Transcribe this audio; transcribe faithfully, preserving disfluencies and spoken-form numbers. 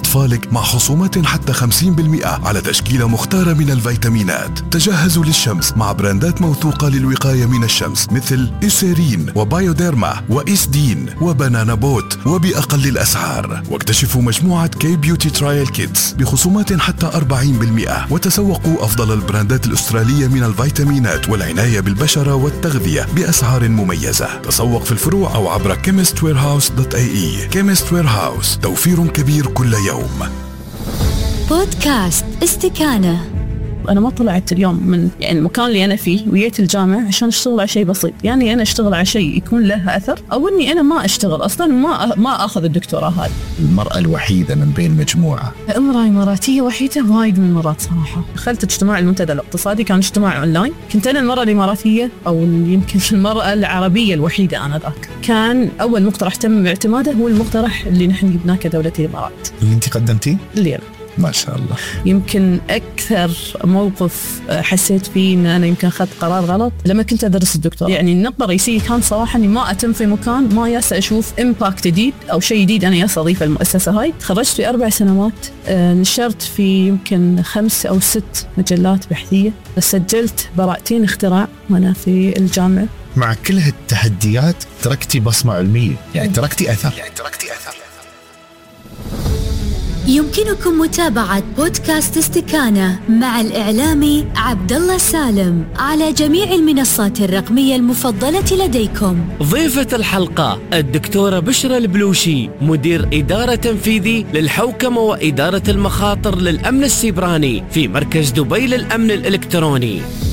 لأطفالك مع خصومات حتى خمسين بالمئة على تشكيلة مختارة من الفيتامينات. تجهزوا للشمس مع براندات موثوقة للوقاية من الشمس مثل إيسيرين وبايوديرما وإيسدين وبنانا بوت وبأقل الأسعار. واكتشفوا مجموعة كي بيوتي ترايل كيتس بخصومات حتى أربعين بالمئة، وتسوقوا أفضل البراندات الأسترالية من الفيتامينات والعناية بالبشرة والتغذية بأسعار مميزة. تسوق في الفروع أو عبر كيمست ويرهاوس دوت اي اي. كيمست ويرهاوس، توفير كبير كل يوم. بودكاست استكانة. أنا ما طلعت اليوم من يعني المكان اللي أنا فيه وجيت الجامعة عشان أشتغل على شيء بسيط، يعني أنا أشتغل على شيء يكون له أثر، أو إني أنا ما أشتغل أصلاً، ما ما أخذ الدكتوراه هذه. المرأة الوحيدة من بين مجموعة. امرأة إماراتية وحيدة وايد من المرات صراحة. دخلت اجتماع المنتدى الاقتصادي، كان اجتماع أونلاين، كنت أنا المرأة الإماراتية أو يمكن المرأة العربية الوحيدة آنذاك. كان أول مقترح تم اعتماده هو المقترح اللي نحن جبناه كدولة الإمارات. اللي أنت قدمتيه؟ اللي أنا. ما شاء الله. يمكن أكثر موقف حسيت فيه إن أنا يمكن أخذت قرار غلط لما كنت أدرس الدكتوراه. يعني النقطة الرئيسية كان صراحة إني ما أتم في مكان ما ياسا أشوف إمباكت جديد أو شيء جديد أنا ياسا أضيفه المؤسسة هاي. تخرجت في أربع سنوات، نشرت في يمكن خمس أو ست مجلات بحثية، سجلت براءتين اختراع وأنا في الجامعة. مع كل هالتحديات تركتي بصمة علمية، يعني تركتي أثر. يعني تركتي أثر. يمكنكم متابعة بودكاست استكانة مع الإعلامي عبد الله سالم على جميع المنصات الرقمية المفضلة لديكم. ضيفة الحلقة الدكتورة بشرى البلوشي، مدير إدارة تنفيذي للحوكمة وإدارة المخاطر للأمن السيبراني في مركز دبي للأمن الإلكتروني.